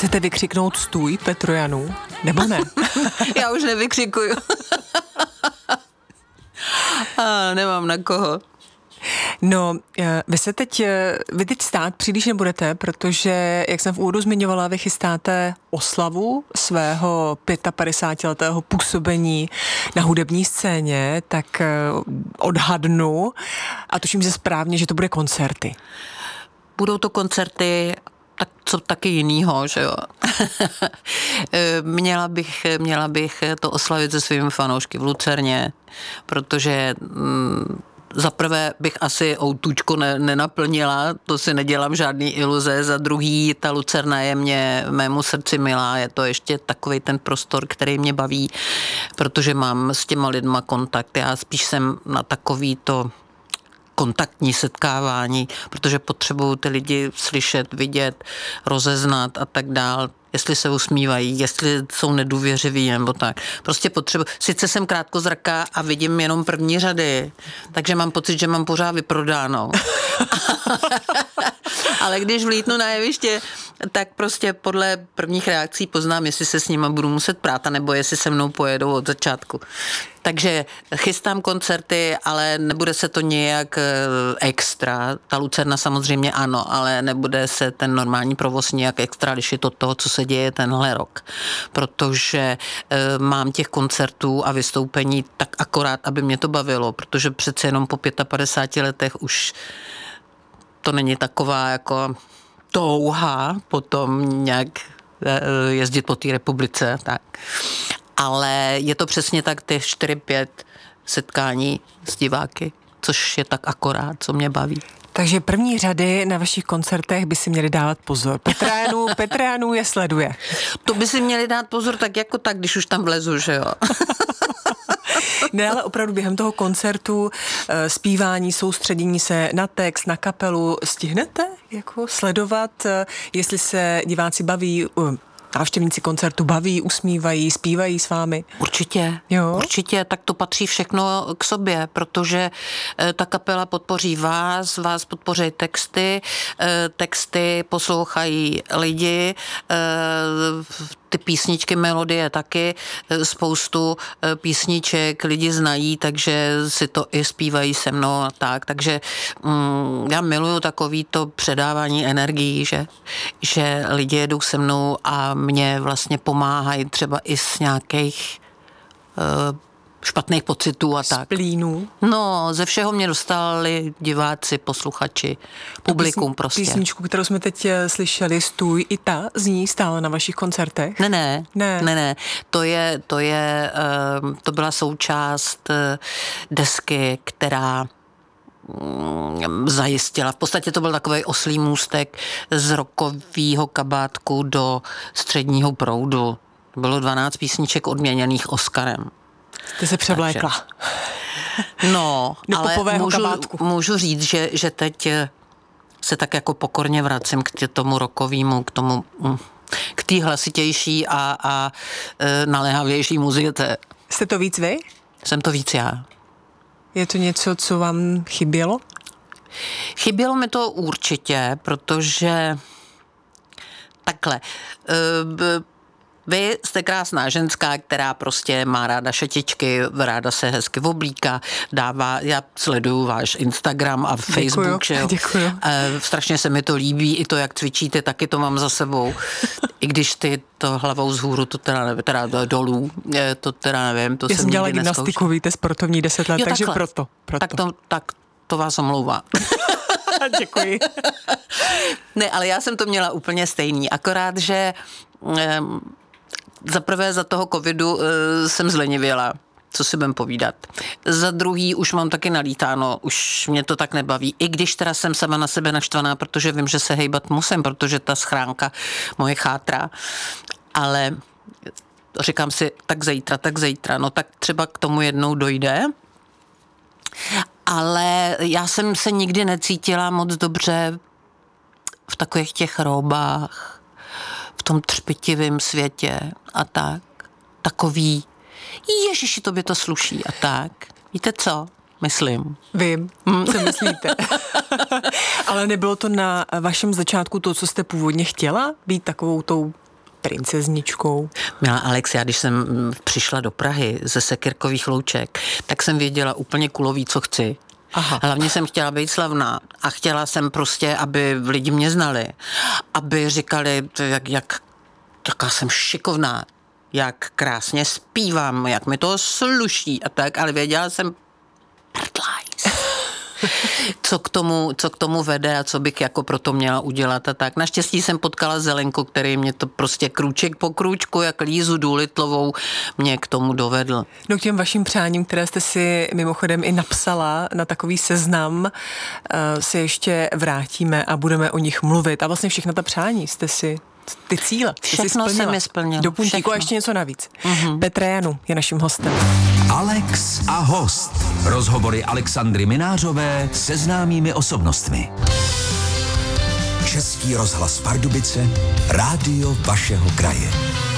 Chcete vykřiknout stůj Petrojanu? Nebo ne? Já už nevykřikuju. Nemám na koho. No, vy teď stát příliš nebudete, protože, jak jsem v úvodu zmiňovala, vy chystáte oslavu svého 55letého působení na hudební scéně, tak odhadnu a tuším, že správně, že to bude koncerty. Budou to koncerty, tak co taky jinýho, že jo. Měla bych to oslavit se svými fanoušky v Lucerně, protože za prvé bych asi outučko nenaplnila, to si nedělám žádný iluze, za druhý ta Lucerna je mému srdci milá, je to ještě takovej ten prostor, který mě baví, protože mám s těma lidma kontakt, já spíš jsem na takový to kontaktní setkávání, protože potřebuju ty lidi slyšet, vidět, rozeznat a tak dál. Jestli se usmívají, jestli jsou nedůvěřiví nebo tak. Prostě potřebuji. Sice jsem krátkozraká a vidím jenom první řady, takže mám pocit, že mám pořád vyprodáno. Ale když vlítnu na jeviště, tak prostě podle prvních reakcí poznám, jestli se s nima budu muset prát, nebo jestli se mnou pojedou od začátku. Takže chystám koncerty, ale nebude se to nějak extra. Ta Lucerna samozřejmě ano, ale nebude se ten normální provoz nějak extra lišit od toho, co se děje tenhle rok. Protože mám těch koncertů a vystoupení tak akorát, aby mě to bavilo, protože přece jenom po 55 letech už to není taková jako touha potom nějak jezdit po té republice, tak. Ale je to přesně tak ty 4-5 setkání s diváky, což je tak akorát, co mě baví. Takže první řady na vašich koncertech by si měli dávat pozor. Petrajanu je sleduje. To by si měli dát pozor tak jako tak, když už tam vlezu, že jo. Ne, ale opravdu během toho koncertu zpívání, soustředění se na text, na kapelu, stihnete jako sledovat, jestli se diváci baví, návštěvníci koncertu baví, usmívají, zpívají s vámi? Určitě, jo? Určitě, tak to patří všechno k sobě, protože ta kapela podpoří vás podpoří texty poslouchají lidi, ty písničky, melodie taky, spoustu písniček lidi znají, takže si to i zpívají se mnou a tak, takže já miluju takový to předávání energií, že lidi jedou se mnou a mě vlastně pomáhají třeba i z nějakých špatných pocitů a tak. Splínů. No, ze všeho mě dostali diváci, posluchači, publikum prostě. Písničku, kterou jsme teď slyšeli, Stůj, i ta zní stále na vašich koncertech? Ne. To byla součást desky, která zajistila. V podstatě to byl takový oslí můstek z rockového kabátku do středního proudu. Bylo 12 písniček odměněných Oscarem. Jste se převlékla. No, ale můžu říct, že teď se tak jako pokorně vracím k tomu rockovému, k té hlasitější a naléhavější muzice. Jste to víc vy? Jsem to víc já. Je to něco, co vám chybělo? Chybělo mi to určitě, protože takhle, vy jste krásná ženská, která prostě má ráda šetičky, ráda se hezky oblíká, já sleduju váš Instagram a Facebook, že jo? Děkuju. Strašně se mi to líbí, i to, jak cvičíte, taky to mám za sebou. I když ty to hlavou vzhůru, to teda nevím, teda dolů, to teda nevím, to já jsem dělala gymnastiku, víte, sportovní 10 let, jo, takže proto. Tak to vás omlouvá. Děkuji. Ne, ale já jsem to měla úplně stejný, akorát, že zaprvé za toho covidu jsem zlenivěla, co si budem povídat. Za druhý už mám taky nalítáno, už mě to tak nebaví. I když teda jsem sama na sebe naštvaná, protože vím, že se hejbat musím, protože ta schránka moje chátrá. Ale říkám si, tak zítra. No tak třeba k tomu jednou dojde. Ale já jsem se nikdy necítila moc dobře v takových těch roubách, v tom třpitivém světě a tak. Takový, ježiši, tobě to sluší a tak. Víte co? Myslím. Vím, co myslíte. Ale nebylo to na vašem začátku to, co jste původně chtěla? Být takovou tou princezničkou. Milá Alex, já když jsem přišla do Prahy ze Sekyrkových Louček, tak jsem věděla úplně kulový, co chci. Aha. Hlavně jsem chtěla být slavná a chtěla jsem prostě, aby lidi mě znali, aby říkali, jaká jsem šikovná, jak krásně zpívám, jak mi to sluší a tak, ale věděla jsem co k tomu vede a co bych jako proto měla udělat a tak. Naštěstí jsem potkala Zelenku, který mě to prostě krůček po krůčku, jak Lízu Důlitlovou, mě k tomu dovedl. No k těm vašim přáním, které jste si mimochodem i napsala na takový seznam, se ještě vrátíme a budeme o nich mluvit. A vlastně všechna ta přání jste si, ty cíle, všechno jsem je splnila. Do puntíku a ještě něco navíc. Petra Janu je naším hostem. Alex a host. Rozhovory Alexandry Minářové se známými osobnostmi. Český rozhlas Pardubice, rádio vašeho kraje.